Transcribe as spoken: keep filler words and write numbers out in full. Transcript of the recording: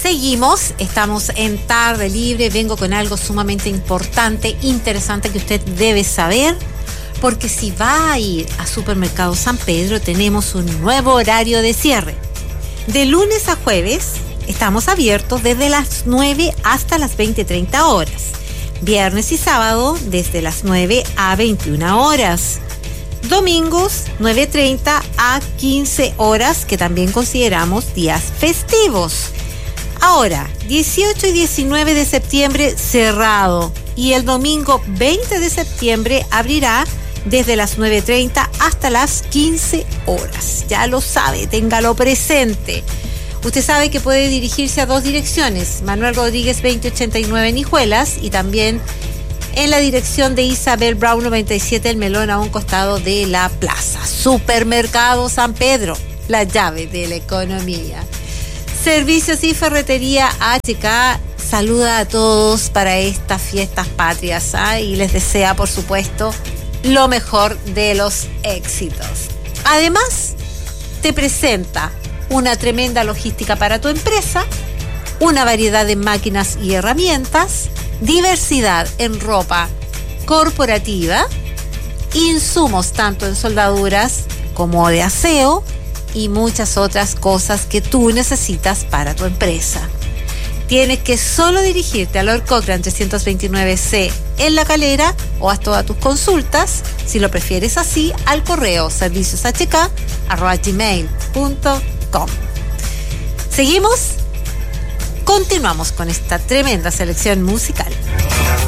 Seguimos, estamos en Tarde Libre. Vengo con algo sumamente importante, interesante que usted debe saber, porque si va a ir a Supermercado San Pedro, tenemos un nuevo horario de cierre. De lunes a jueves estamos abiertos desde las nueve hasta las veinte treinta horas. Viernes y sábado desde las nueve a veintiuna horas. Domingos nueve treinta a quince horas, que también consideramos días festivos. Ahora, dieciocho y diecinueve de septiembre cerrado, y el domingo veinte de septiembre abrirá desde las nueve treinta hasta las quince horas. Ya lo sabe, téngalo presente. Usted sabe que puede dirigirse a dos direcciones, Manuel Rodríguez veinte ochenta y nueve en Hijuelas, y también en la dirección de Isabel Brown noventa y siete, El Melón, a un costado de la plaza. Supermercado San Pedro, la llave de la economía. Servicios y Ferretería H K saluda a todos para estas fiestas patrias, ¿eh? Y les desea, por supuesto, lo mejor de los éxitos. Además, te presenta una tremenda logística para tu empresa, una variedad de máquinas y herramientas, diversidad en ropa corporativa, insumos tanto en soldaduras como de aseo y muchas otras cosas que tú necesitas para tu empresa. Tienes que solo dirigirte a Lord Cochrane trescientos veintinueve C en La Calera, o haz todas tus consultas, si lo prefieres así, al correo servicios h k arroba gmail punto com. Seguimos, continuamos con esta tremenda selección musical.